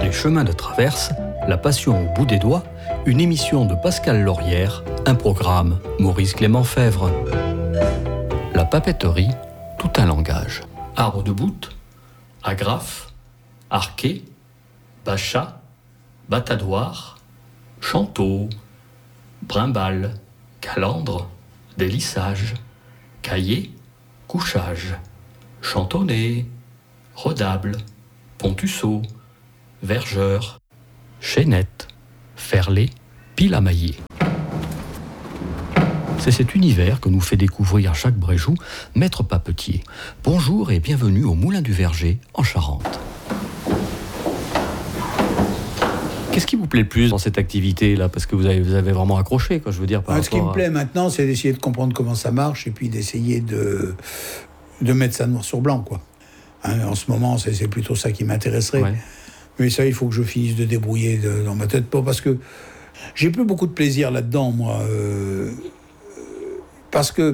Les chemins de traverse, la passion au bout des doigts, une émission de Pascal Laurière, un programme Maurice Clément Fèvre. La papeterie, tout un langage. Arbre de boute, agrafe, arquet, bachat, batadoir, chanteau, brimbal, calandre, délissage, cahier, couchage, chantonnet, rodable, pontusseau, vergeur, chaînette, ferlet, pile à mailler. C'est cet univers que nous fait découvrir chaque Bréjou, Maître Papetier. Bonjour et bienvenue au Moulin du Verger, en Charente. Qu'est-ce qui vous plaît le plus dans cette activité-là ? Parce que vous avez vraiment accroché, quoi, je veux dire. Ce qui me plaît maintenant, c'est d'essayer de comprendre comment ça marche et puis d'essayer de mettre ça noir sur blanc, quoi. En ce moment, c'est plutôt ça qui m'intéresserait. Ouais. Mais ça, il faut que je finisse de débrouiller dans ma tête, pas parce que j'ai plus beaucoup de plaisir là-dedans, moi. Parce que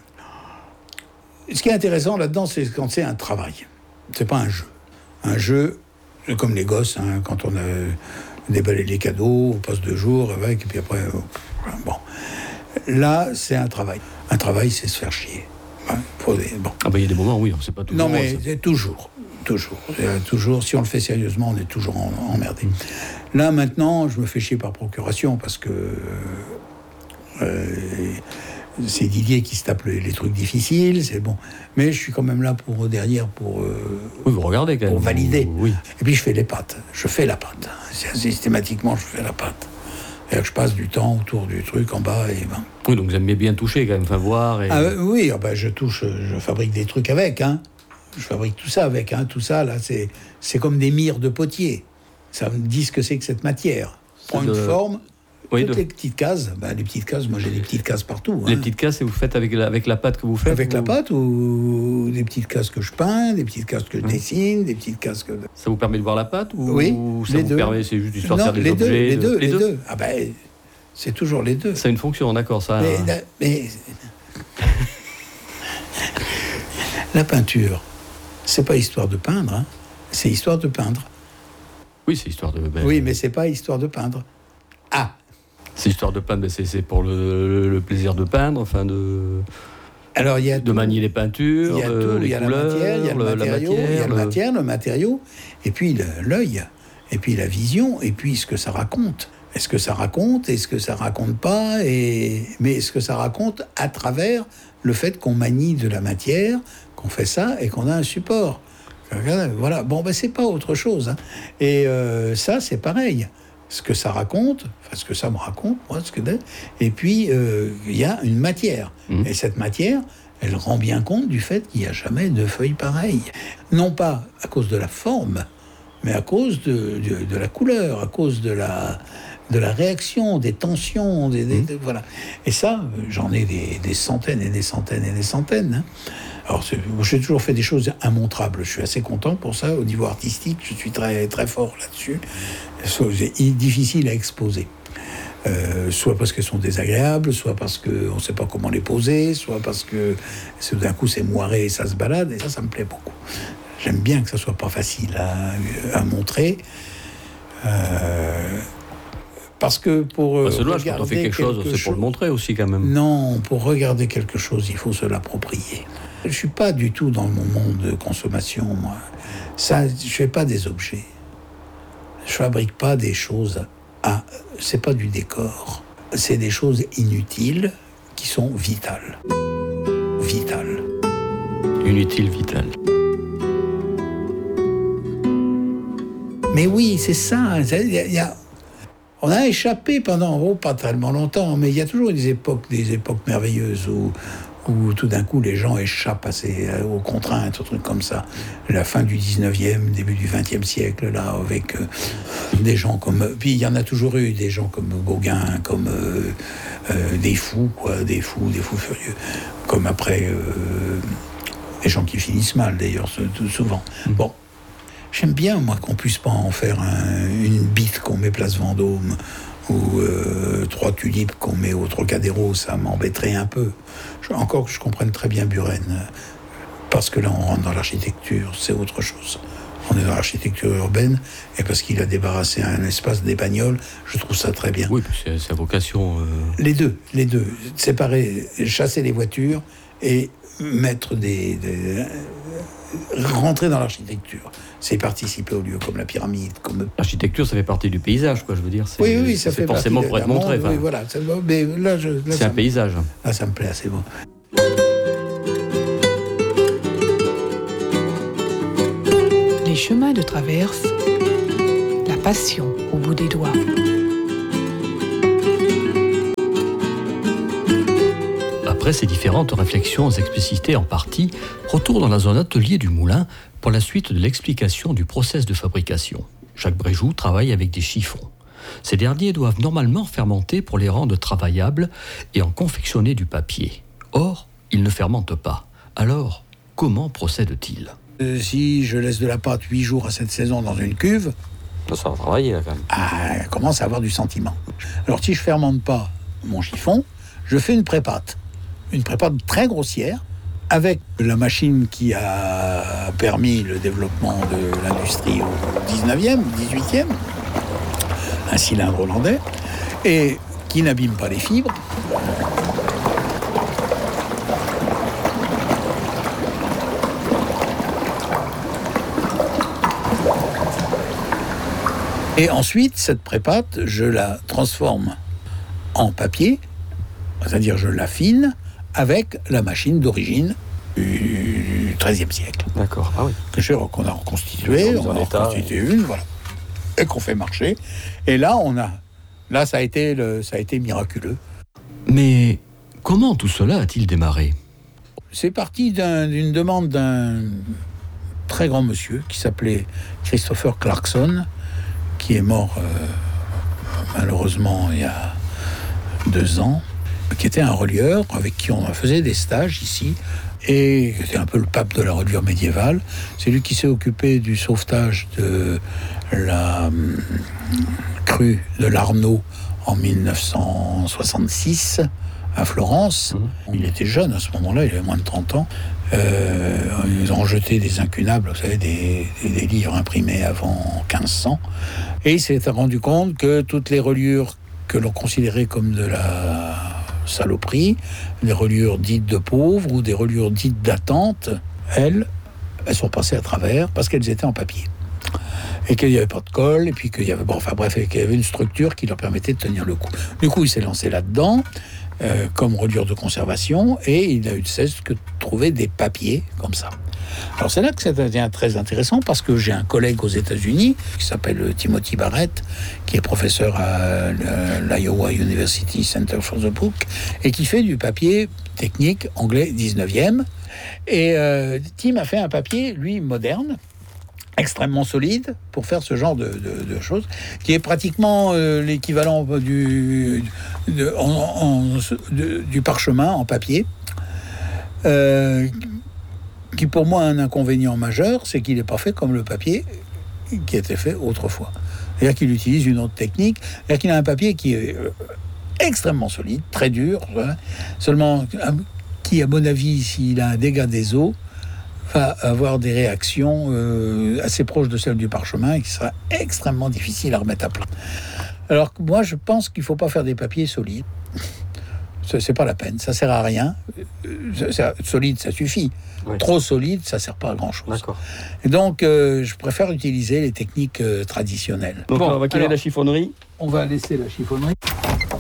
ce qui est intéressant là-dedans, c'est quand c'est un travail. C'est pas un jeu. Un jeu, comme les gosses, quand on a déballé les cadeaux, on passe 2 jours avec, et puis après, bon. Là, c'est un travail. Un travail, c'est se faire chier. Bon. Ah ben il y a des moments, oui, c'est pas toujours. Non, mais c'est toujours. Si on le fait sérieusement, on est toujours emmerdé. Là, maintenant, je me fais chier par procuration parce que c'est Didier qui se tape les trucs difficiles, c'est bon. Mais je suis quand même là derrière pour. Oui, vous regardez quand même. Pour valider. Oui. Et puis je fais les pâtes. Je fais la pâte. Systématiquement, je fais la pâte. Et je passe du temps autour du truc en bas et ben. Oui, donc vous aimez bien toucher quand même, enfin voir. Et... oui, je touche, je fabrique des trucs avec, Je fabrique tout ça avec, Tout ça, là, c'est comme des mires de potier. Ça me dit ce que c'est que cette matière. Prend une forme, toutes les petites cases. Les petites cases, moi j'ai des petites cases partout. Les petites cases, vous faites avec la pâte que vous faites Avec la pâte ou des petites cases que je peins, des petites cases que je dessine, des petites cases que... Ça vous permet de voir la pâte oui, ou ça vous permet, c'est juste histoire de faire des objets les deux. C'est toujours les deux. Ça a une fonction, d'accord, ça. Mais la peinture, c'est pas histoire de peindre, c'est histoire de peindre. Oui, c'est histoire de... Oui, mais c'est pas histoire de peindre. C'est histoire de peindre, mais c'est pour le plaisir de peindre, enfin de... Alors, il y a de manier les peintures, les couleurs, il y a le matériau, et puis l'œil, et puis la vision, et puis ce que ça raconte. Est-ce que ça raconte ? Est-ce que ça raconte pas ? Mais est-ce que ça raconte à travers le fait qu'on manie de la matière, qu'on fait ça et qu'on a un support ? Voilà. Bon, c'est pas autre chose. Et ça, c'est pareil. Ce que ça raconte, ce que ça me raconte, moi, et puis il y a une matière. Et cette matière, elle rend bien compte du fait qu'il n'y a jamais de feuilles pareilles. Non pas à cause de la forme, mais à cause de la couleur, à cause de la réaction, des tensions, voilà. Et ça, j'en ai des centaines et des centaines et des centaines. Alors, j'ai toujours fait des choses immontrables. Je suis assez content pour ça. Au niveau artistique, je suis très, très fort là-dessus. C'est difficile à exposer. Soit parce qu'elles sont désagréables, soit parce qu'on ne sait pas comment les poser, soit parce que d'un coup c'est moiré et ça se balade. Et ça me plaît beaucoup. J'aime bien que ça soit pas facile à montrer. Parce que pour regarder quand on fait quelque chose, c'est pour le montrer aussi quand même. Non, pour regarder quelque chose, il faut se l'approprier. Je suis pas du tout dans mon monde de consommation, moi. Ça, je fais pas des objets. Je fabrique pas des choses. C'est pas du décor. C'est des choses inutiles qui sont vitales. Vitales. Inutile, vital. Mais oui, c'est ça. On a échappé pendant, pas tellement longtemps, mais il y a toujours des époques merveilleuses où tout d'un coup les gens échappent aux contraintes, aux trucs comme ça. La fin du 19e, début du 20e siècle, là, avec des gens comme... Puis il y en a toujours eu, des gens comme Gauguin, comme des fous, des fous furieux. Comme après, des gens qui finissent mal, d'ailleurs, souvent. Bon. J'aime bien, moi, qu'on puisse pas en faire une bite qu'on met place Vendôme ou 3 tulipes qu'on met au Trocadéro, ça m'embêterait un peu. Encore que je comprenne très bien Buren, parce que là, on rentre dans l'architecture, c'est autre chose. on est dans l'architecture urbaine, et parce qu'il a débarrassé un espace des bagnoles, je trouve ça très bien. Oui, c'est sa vocation. Les deux, séparer, chasser les voitures et mettre rentrer dans l'architecture. C'est participer au lieu comme la pyramide, comme... L'architecture, ça fait partie du paysage, quoi, je veux dire. Oui, ça fait forcément pour être montré. Oui, voilà. Mais là, c'est un paysage. Là, ça me plaît assez bon. Les chemins de traverse, la passion au bout des doigts. Après ces différentes réflexions explicitées en partie, retour dans la zone atelier du moulin pour la suite de l'explication du process de fabrication. Jacques Bréjoux travaille avec des chiffons. Ces derniers doivent normalement fermenter pour les rendre travaillables et en confectionner du papier. Or, ils ne fermentent pas. Alors, comment procède-t-il ? Si je laisse de la pâte 8 jours à cette saison dans une cuve, ça va travailler là quand même. Elle commence à avoir du sentiment. Alors si je fermente pas mon chiffon, je fais une pré-pâte. Une pré-pâte très grossière, avec la machine qui a permis le développement de l'industrie au 19e, 18e, un cylindre hollandais, et qui n'abîme pas les fibres. Et ensuite, cette pré-pâte, je la transforme en papier, c'est-à-dire je l'affine avec la machine d'origine du XIIIe siècle. D'accord, ah oui. Qu'on a reconstituée, on en a reconstitué une, voilà, et qu'on fait marcher. Et là, ça a été miraculeux. Mais comment tout cela a-t-il démarré ? C'est parti d'une demande d'un très grand monsieur qui s'appelait Christopher Clarkson, qui est mort malheureusement il y a 2 ans, qui était un relieur avec qui on faisait des stages ici, et c'était un peu le pape de la reliure médiévale. C'est lui qui s'est occupé du sauvetage de la crue de l'Arno en 1966 à Florence. Il était jeune à ce moment-là, il avait moins de 30 ans. Ils ont jeté des incunables, vous savez, des livres imprimés avant 1500. Et il s'est rendu compte que toutes les reliures que l'on considérait comme de la saloperie, des reliures dites de pauvres ou des reliures dites d'attente, elles sont passées à travers parce qu'elles étaient en papier. Et qu'il n'y avait pas de colle, et puis qu'il y avait, qu'il y avait une structure qui leur permettait de tenir le coup. Du coup, il s'est lancé là-dedans, comme reliure de conservation, et il a eu de cesse que de trouver des papiers comme ça. Alors c'est là que ça devient très intéressant, parce que j'ai un collègue aux États-Unis qui s'appelle Timothy Barrett, qui est professeur à l'Iowa University Center for the Book, et qui fait du papier technique anglais 19e. Et Tim a fait un papier, lui, moderne, extrêmement solide pour faire ce genre de choses, qui est pratiquement l'équivalent du parchemin en papier, qui pour moi a un inconvénient majeur, c'est qu'il n'est pas fait comme le papier qui était fait autrefois. C'est-à-dire qu'il utilise une autre technique, c'est-à-dire qu'il a un papier qui est extrêmement solide, très dur, seulement qui, à mon avis, s'il a un dégât des eaux, va avoir des réactions assez proches de celles du parchemin et qui sera extrêmement difficile à remettre à plat. Alors que moi, je pense qu'il ne faut pas faire des papiers solides. C'est pas la peine, ça sert à rien. Solide, ça suffit. Oui. Trop solide, ça sert pas à grand-chose. D'accord. Et donc, je préfère utiliser les techniques traditionnelles. Donc, on va quitter la chiffonnerie. On va laisser la chiffonnerie.